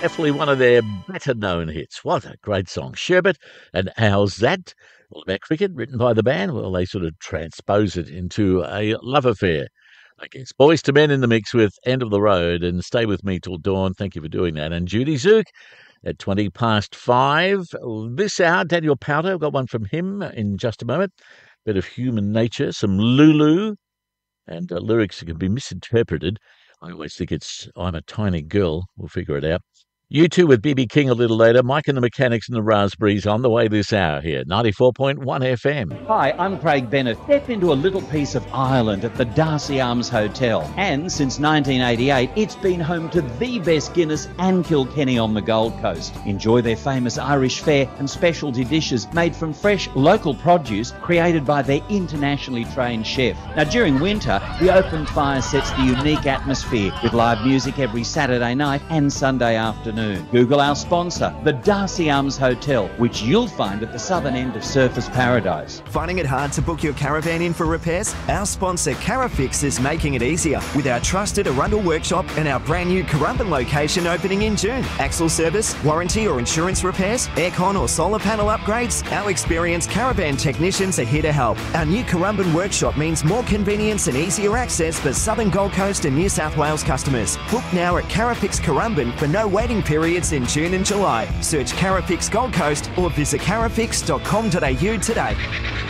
definitely one of their better-known hits. What a great song. Sherbet and How's That? All about cricket, written by the band. Well, they sort of transpose it into a love affair. I guess Boys to Men in the mix with End of the Road and Stay With Me Till Dawn. Thank you for doing that. And Judy Zook at 5:20. This hour, Daniel Powter, I've got one from him in just a moment. Bit of Human Nature, some Lulu, and lyrics that can be misinterpreted. I always think it's I'm a Tiny Girl. We'll figure it out. You two with B.B. King a little later. Mike and the Mechanics and the Raspberries on the way this hour here. 94.1 FM. Hi, I'm Craig Bennett. Step into a little piece of Ireland at the Darcy Arms Hotel. And since 1988, it's been home to the best Guinness and Kilkenny on the Gold Coast. Enjoy their famous Irish fare and specialty dishes made from fresh local produce created by their internationally trained chef. Now, during winter, the open fire sets the unique atmosphere with live music every Saturday night and Sunday afternoon. Google our sponsor, the Darcy Arms Hotel, which you'll find at the southern end of Surfers Paradise. Finding it hard to book your caravan in for repairs? Our sponsor, Carafix, is making it easier with our trusted Arundel workshop and our brand new Currumbin location opening in June. Axle service, warranty or insurance repairs, aircon or solar panel upgrades, our experienced caravan technicians are here to help. Our new Currumbin workshop means more convenience and easier access for Southern Gold Coast and New South Wales customers. Book now at Carafix Currumbin for no waiting periods in June and July. Search Carafix Gold Coast or visit carafix.com.au today.